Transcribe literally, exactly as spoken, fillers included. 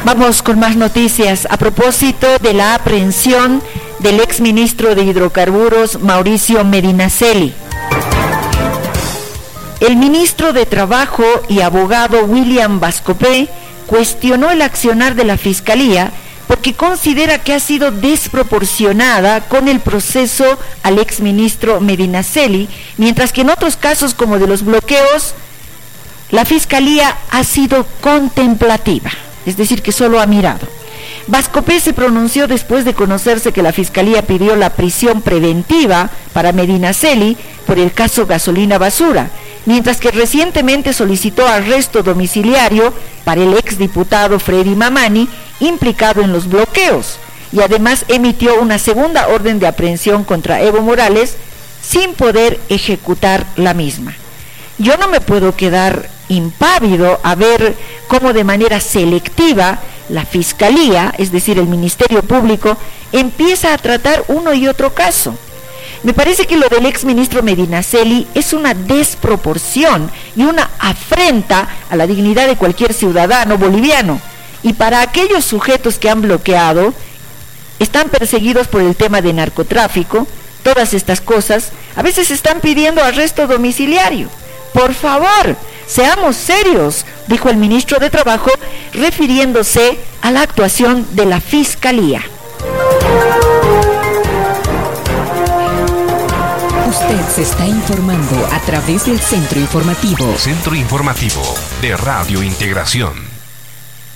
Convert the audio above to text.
Vamos con más noticias a propósito de la aprehensión del exministro de Hidrocarburos Mauricio Medinaceli. El ministro de Trabajo y abogado William Vascopé cuestionó el accionar de la Fiscalía porque considera que ha sido desproporcionada con el proceso al exministro Medinaceli, mientras que en otros casos como de los bloqueos, la Fiscalía ha sido contemplativa, es decir, que solo ha mirado. Vascopé se pronunció después de conocerse que la Fiscalía pidió la prisión preventiva para Medinaceli por el caso Gasolina Basura, mientras que recientemente solicitó arresto domiciliario para el exdiputado Freddy Mamani, implicado en los bloqueos, y además emitió una segunda orden de aprehensión contra Evo Morales sin poder ejecutar la misma. Yo no me puedo quedar impávido a ver cómo de manera selectiva la Fiscalía, es decir, el Ministerio Público, empieza a tratar uno y otro caso. Me parece que lo del exministro Medinaceli es una desproporción y una afrenta a la dignidad de cualquier ciudadano boliviano. Y para aquellos sujetos que han bloqueado, están perseguidos por el tema de narcotráfico, todas estas cosas, a veces están pidiendo arresto domiciliario. Por favor, seamos serios, dijo el ministro de Trabajo, refiriéndose a la actuación de la Fiscalía. Usted se está informando a través del Centro Informativo. Centro Informativo de Radio Integración.